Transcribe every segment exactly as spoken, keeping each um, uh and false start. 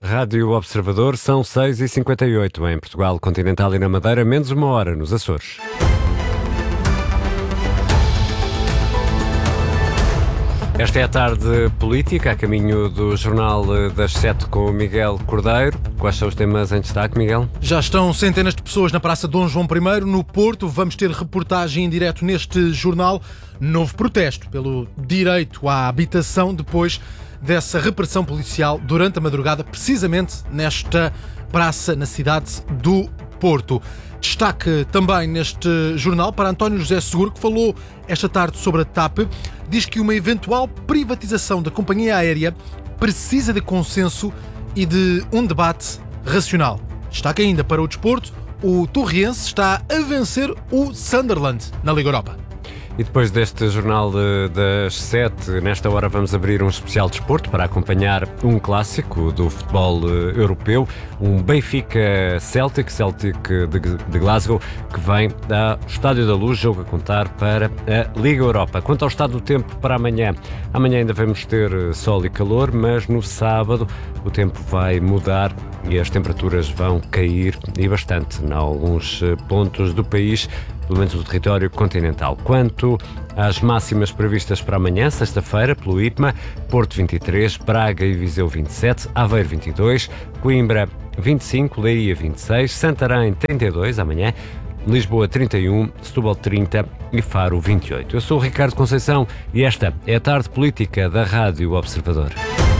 Rádio Observador, são seis e cinquenta e oito em Portugal Continental e na Madeira, menos uma hora nos Açores. Esta é a tarde política, a caminho do Jornal das Sete com o Miguel Cordeiro. Quais são os temas em destaque, Miguel? Já estão centenas de pessoas na Praça Dom João I, no Porto. Vamos ter reportagem em direto neste jornal. Novo protesto pelo direito à habitação depois dessa repressão policial durante a madrugada, precisamente nesta praça na cidade do Porto. Destaque também neste jornal para António José Seguro, que falou esta tarde sobre a TAP. Diz que uma eventual privatização da companhia aérea precisa de consenso e de um debate racional. Destaque ainda para o desporto. O Torriense está a vencer o Sunderland na Liga Europa. E depois deste Jornal de, das Sete, nesta hora vamos abrir um especial desporto para acompanhar um clássico do futebol uh, europeu, um Benfica Celtic, Celtic de, de Glasgow, que vem ao Estádio da Luz, jogo a contar para a Liga Europa. Quanto ao estado do tempo para amanhã, amanhã ainda vamos ter sol e calor, mas no sábado o tempo vai mudar e as temperaturas vão cair e bastante em alguns pontos do país, pelo menos do território continental. Quanto às máximas previstas para amanhã, sexta-feira, pelo I P M A, Porto vinte e três, Braga e Viseu vinte e sete, Aveiro vinte e dois, Coimbra vinte e cinco, Leiria vinte e seis, Santarém trinta e dois amanhã, Lisboa trinta e um, Setúbal trinta e Faro vinte e oito. Eu sou o Ricardo Conceição e esta é a tarde política da Rádio Observador.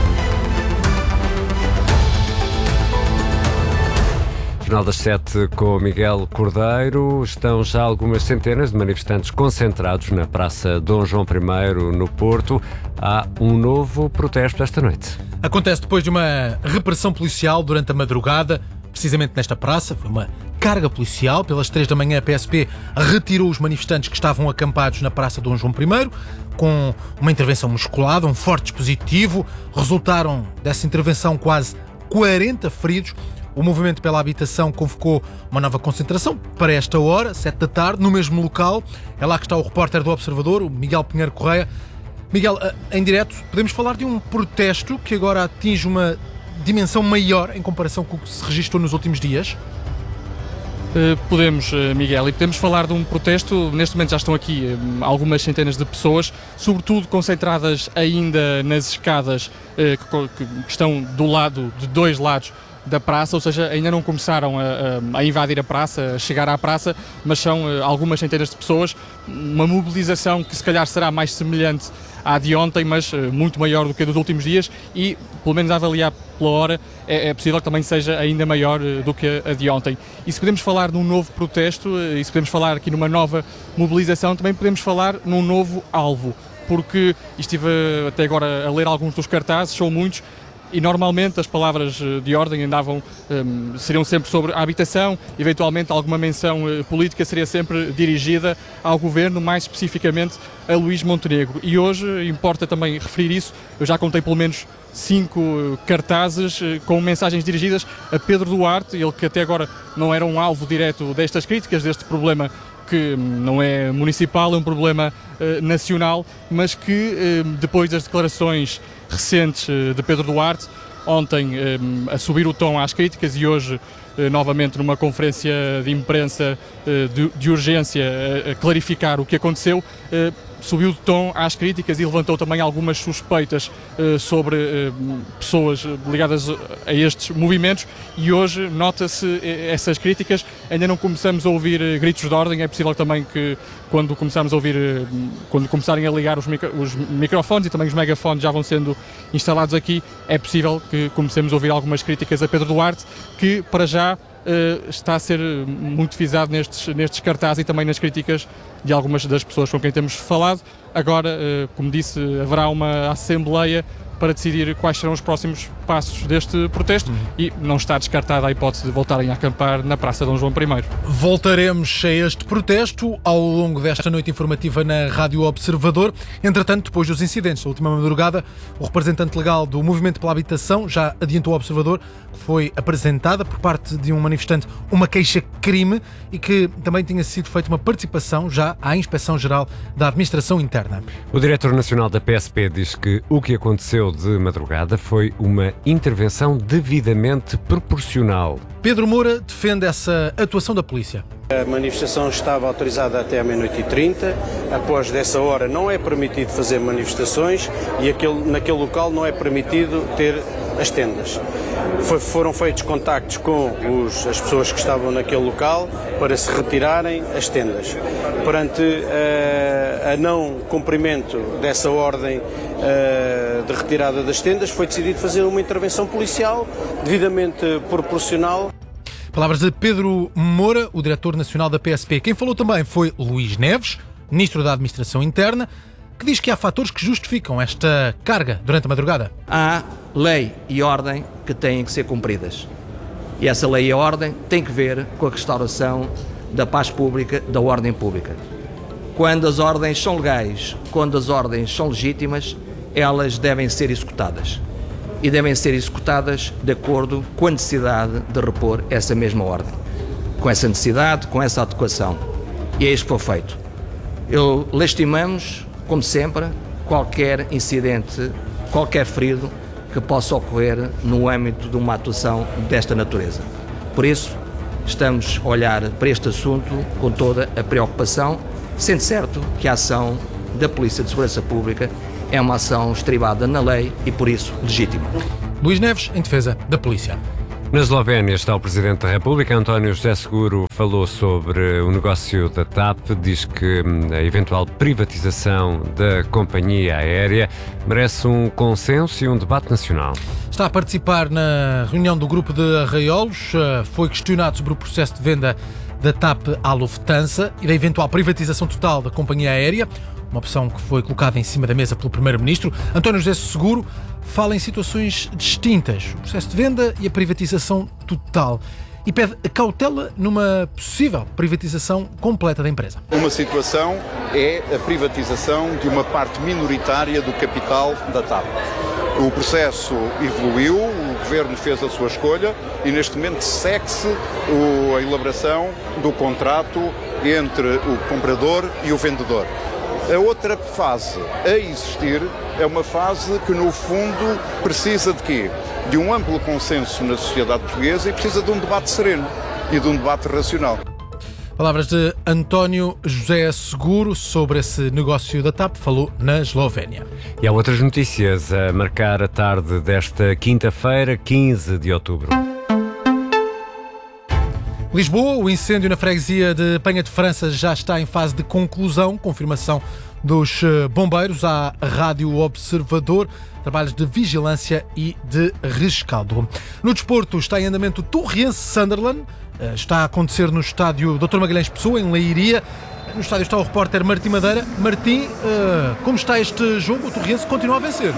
Jornal das Sete com o Miguel Cordeiro. Estão já algumas centenas de manifestantes concentrados na Praça Dom João I, no Porto. Há um novo protesto esta noite. Acontece depois de uma repressão policial durante a madrugada, precisamente nesta praça. Foi uma carga policial. Pelas três da manhã a P S P retirou os manifestantes que estavam acampados na Praça Dom João I, com uma intervenção musculada, um forte dispositivo. Resultaram dessa intervenção quase quarenta feridos. O Movimento pela Habitação convocou uma nova concentração para esta hora, sete da tarde, no mesmo local. É lá que está o repórter do Observador, o Miguel Pinheiro Correia. Miguel, em direto, podemos falar de um protesto que agora atinge uma dimensão maior em comparação com o que se registrou nos últimos dias? Uh, podemos, uh, Miguel, e podemos falar de um protesto. Neste momento já estão aqui uh, algumas centenas de pessoas, sobretudo concentradas ainda nas escadas uh, que, que estão do lado, de dois lados da praça, ou seja, ainda não começaram a, a, a invadir a praça, a chegar à praça, mas são uh, algumas centenas de pessoas, uma mobilização que se calhar será mais semelhante à de ontem, mas uh, muito maior do que a dos últimos dias e, pelo menos a avaliar pela hora, é, é possível que também seja ainda maior uh, do que a, a de ontem. E se podemos falar num novo protesto, uh, e se podemos falar aqui numa nova mobilização, também podemos falar num novo alvo, porque estive até agora a ler alguns dos cartazes, são muitos, e normalmente as palavras de ordem andavam, um, seriam sempre sobre a habitação, eventualmente alguma menção uh, política seria sempre dirigida ao governo, mais especificamente a Luís Montenegro. E hoje importa também referir isso, eu já contei pelo menos cinco uh, cartazes uh, com mensagens dirigidas a Pedro Duarte, ele que até agora não era um alvo direto destas críticas, deste problema que não é municipal, é um problema uh, nacional, mas que uh, depois das declarações recentes uh, de Pedro Duarte, ontem um, a subir o tom às críticas e hoje uh, novamente numa conferência de imprensa uh, de, de urgência uh, a clarificar o que aconteceu, uh, subiu de tom às críticas e levantou também algumas suspeitas uh, sobre uh, pessoas ligadas a estes movimentos e hoje nota-se essas críticas. Ainda não começamos a ouvir uh, gritos de ordem, é possível também que quando começarmos a ouvir, uh, quando começarem a ligar os, micro, os microfones e também os megafones já vão sendo instalados aqui, é possível que comecemos a ouvir algumas críticas a Pedro Duarte, que para já Uh, está a ser muito visado nestes, nestes cartazes e também nas críticas de algumas das pessoas com quem temos falado. Agora, uh, como disse, haverá uma assembleia para decidir quais serão os próximos passos deste protesto uhum. e não está descartada a hipótese de voltarem a acampar na Praça Dom João I. Voltaremos a este protesto ao longo desta noite informativa na Rádio Observador. Entretanto, depois dos incidentes da última madrugada, o representante legal do Movimento pela Habitação já adiantou ao Observador que foi apresentada por parte de um manifestante uma queixa-crime e que também tinha sido feita uma participação já à Inspeção-Geral da Administração Interna. O diretor nacional da P S P diz que o que aconteceu aconteceu de madrugada foi uma intervenção devidamente proporcional. Pedro Moura defende essa atuação da polícia. A manifestação estava autorizada até à meia-noite e trinta. Após dessa hora não é permitido fazer manifestações e aquele, naquele local não é permitido ter as tendas. Foi, foram feitos contactos com os, as pessoas que estavam naquele local para se retirarem as tendas. Perante uh, a não cumprimento dessa ordem uh, de retirada das tendas, foi decidido fazer uma intervenção policial devidamente proporcional. Palavras de Pedro Moura, o diretor nacional da P S P. Quem falou também foi Luís Neves, ministro da Administração Interna, que diz que há fatores que justificam esta carga durante a madrugada. Há lei e ordem que têm que ser cumpridas. E essa lei e ordem tem que ver com a restauração da paz pública, da ordem pública. Quando as ordens são legais, quando as ordens são legítimas, elas devem ser executadas. E devem ser executadas de acordo com a necessidade de repor essa mesma ordem. Com essa necessidade, com essa adequação. E é isso que foi feito. Eu lastimamos, como sempre, qualquer incidente, qualquer ferido que possa ocorrer no âmbito de uma atuação desta natureza. Por isso, estamos a olhar para este assunto com toda a preocupação, sendo certo que a ação da Polícia de Segurança Pública é uma ação estribada na lei e, por isso, legítima. Luís Neves, em defesa da polícia. Na Eslovénia está o Presidente da República, António José Seguro, falou sobre o negócio da TAP, diz que a eventual privatização da companhia aérea merece um consenso e um debate nacional. Está a participar na reunião do grupo de Arraiolos, foi questionado sobre o processo de venda da TAP à Lufthansa e da eventual privatização total da companhia aérea, uma opção que foi colocada em cima da mesa pelo Primeiro-Ministro. António José Seguro fala em situações distintas, o processo de venda e a privatização total, e pede a cautela numa possível privatização completa da empresa. Uma situação é a privatização de uma parte minoritária do capital da TAP. O processo evoluiu, o Governo fez a sua escolha e neste momento segue-se a elaboração do contrato entre o comprador e o vendedor. A outra fase a existir é uma fase que, no fundo, precisa de quê? De um amplo consenso na sociedade portuguesa e precisa de um debate sereno e de um debate racional. Palavras de António José Seguro sobre esse negócio da TAP, falou na Eslovénia. E há outras notícias a marcar a tarde desta quinta-feira, quinze de outubro. Lisboa, o incêndio na freguesia de Penha de França já está em fase de conclusão, confirmação dos bombeiros à Rádio Observador, trabalhos de vigilância e de rescaldo. No desporto está em andamento o Torriense-Sunderland, está a acontecer no estádio doutor Magalhães Pessoa, em Leiria. No estádio está o repórter Martim Madeira. Martim, como está este jogo? O Torriense continua a vencer.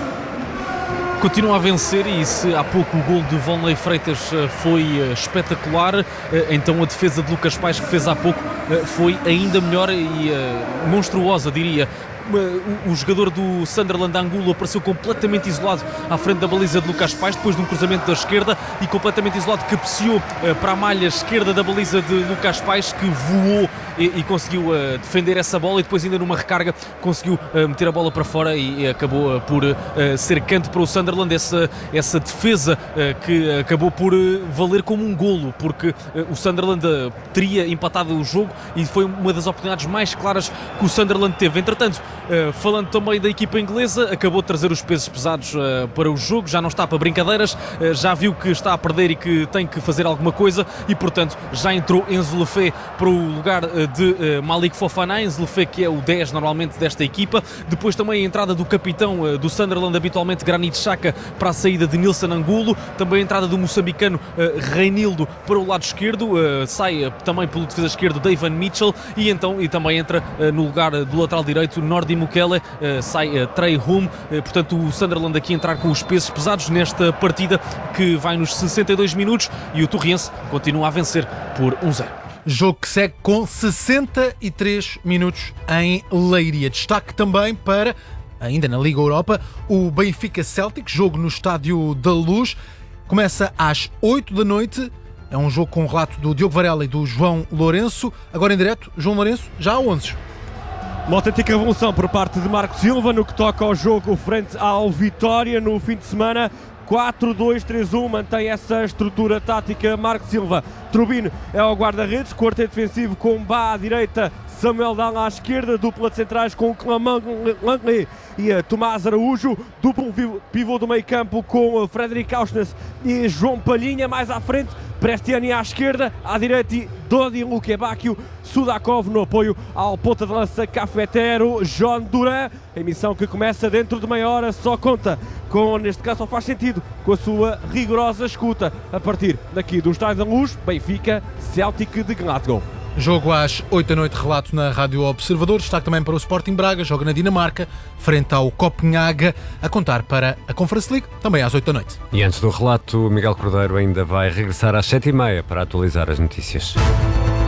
Continua a vencer e se há pouco o gol de Volney Freitas foi espetacular, então a defesa de Lucas Paes que fez há pouco foi ainda melhor e monstruosa, diria. O jogador do Sunderland, Angulo, apareceu completamente isolado à frente da baliza de Lucas Paes depois de um cruzamento da esquerda e completamente isolado, cabeceou para a malha esquerda da baliza de Lucas Paes, que voou e, e conseguiu uh, defender essa bola e depois ainda numa recarga conseguiu uh, meter a bola para fora e, e acabou uh, por uh, ser canto para o Sunderland, essa, essa defesa uh, que acabou por uh, valer como um golo, porque uh, o Sunderland uh, teria empatado o jogo e foi uma das oportunidades mais claras que o Sunderland teve. Entretanto, Uh, falando também da equipa inglesa, acabou de trazer os pesos pesados uh, para o jogo, já não está para brincadeiras, uh, já viu que está a perder e que tem que fazer alguma coisa e, portanto, já entrou Enzo Lefebvre para o lugar uh, de uh, Malik Fofana, Enzo Lefebvre que é o dez normalmente desta equipa. Depois também a entrada do capitão uh, do Sunderland, habitualmente Granit Xhaka, para a saída de Nilson Angulo, também a entrada do moçambicano uh, Reinildo para o lado esquerdo, uh, sai uh, também pelo defesa esquerdo Davan Mitchell e, então, e também entra uh, no lugar uh, do lateral direito Nordi Mukele, uh, sai uh, Trey Hume, uh, portanto o Sunderland aqui a entrar com os pesos pesados nesta partida que vai nos sessenta e dois minutos e o Torriense continua a vencer por um zero. Jogo que segue com sessenta e três minutos em Leiria. Destaque também para, ainda na Liga Europa, o Benfica Celtic, jogo no Estádio da Luz, começa às oito da noite. É um jogo com o relato do Diogo Varela e do João Lourenço. Agora em direto, João Lourenço, já há onze. Uma autêntica revolução por parte de Marco Silva no que toca ao jogo frente ao Vitória no fim de semana. quatro dois três um, mantém essa estrutura tática Marco Silva. Trubino é o guarda-redes, quarteto defensivo com Bá à direita, Samuel Dal à esquerda, dupla de centrais com Clément Lenglet e Tomás Araújo, duplo pivô do meio campo com Frederic Auschnes e João Palhinha, mais à frente, Prestiani à esquerda, à direita e Dodi Lukebakio, Sudakov no apoio ao ponta de lança cafetero John Duran. A emissão que começa dentro de meia hora só conta com, neste caso só faz sentido, com a sua rigorosa escuta a partir daqui do Estádio da Luz, Benfica, Celtic de Glasgow. Jogo às oito da noite, relato na Rádio Observador. Destaque também para o Sporting Braga, joga na Dinamarca, frente ao Copenhaga, a contar para a Conference League, também às oito da noite. E antes do relato, Miguel Cordeiro ainda vai regressar às sete e meia para atualizar as notícias.